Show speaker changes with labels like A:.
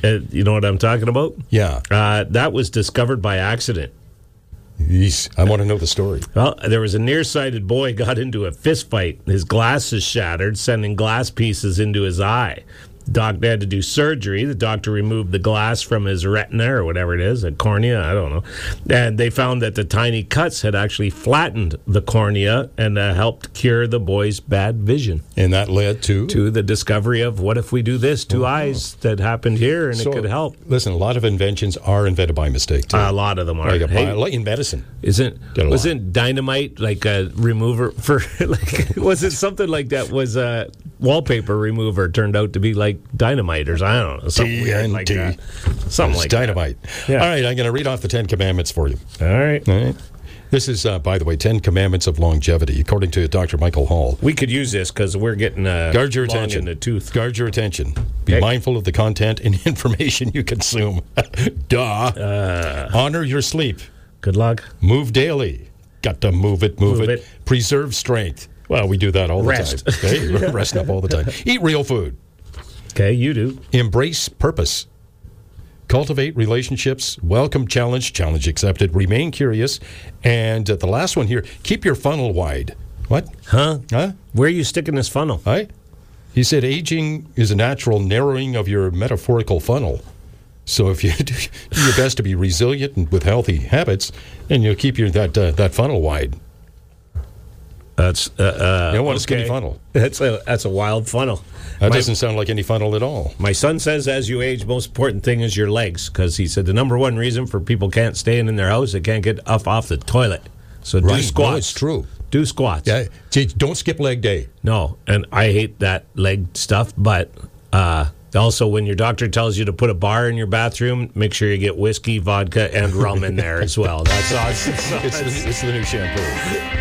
A: You know what I'm talking about?
B: Yeah.
A: That was discovered by accident.
B: Yeesh. I want to know the story.
A: Well, there was a nearsighted boy got into a fist fight. His glasses shattered, sending glass pieces into his eye. Doctor had to do surgery. The doctor removed the glass from his retina or whatever it is, a cornea, I don't know. And they found that the tiny cuts had actually flattened the cornea and helped cure the boy's bad vision.
B: And that led to?
A: To the discovery of what if we do this? Two eyes that happened here, and it could help.
B: Listen, a lot of inventions are invented by mistake, too.
A: A lot of them are.
B: Like in medicine.
A: Wasn't dynamite like a remover for, was it something like that? Was a wallpaper remover turned out to be like dynamite, or I don't know, something weird like that. Something like
B: dynamite.
A: That. Yeah.
B: All right, I'm going to read off the 10 Commandments for you.
A: All right.
B: This is, by the way, 10 Commandments of Longevity, according to Dr. Michael Hall.
A: We could use this because we're getting
B: guard your attention.
A: In the tooth.
B: Guard your attention. Be mindful of the content and information you consume. Duh. Honor your sleep.
A: Good luck.
B: Move daily. Got to move it. Preserve strength. Well, we do that all the time. Okay? Resting up all the time. Eat real food.
A: Okay, you do.
B: Embrace purpose. Cultivate relationships. Welcome challenge accepted. Remain curious. And the last one here, keep your funnel wide. What?
A: Huh? Where are you sticking this funnel?
B: He said aging is a natural narrowing of your metaphorical funnel. So if you do your best to be resilient and with healthy habits, then you'll keep that funnel wide.
A: That's
B: you don't want a skinny funnel.
A: That's a wild funnel.
B: That doesn't sound like any funnel at all.
A: My son says as you age, most important thing is your legs, because he said the number one reason for people can't stay in their house, they can't get up off the toilet. So do squats.
B: No, it's true.
A: Do squats.
B: Yeah. Don't skip leg day.
A: No, and I hate that leg stuff, but also when your doctor tells you to put a bar in your bathroom, make sure you get whiskey, vodka, and rum in there as well. That's awesome.
B: It's the new shampoo.